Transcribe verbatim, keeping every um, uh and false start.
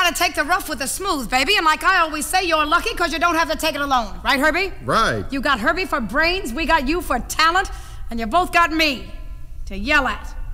gotta take the rough with the smooth, baby. And like I always say, you're lucky because you don't have to take it alone. Right, Herbie? Right. You got Herbie for brains, we got you for talent, and you both got me to yell at.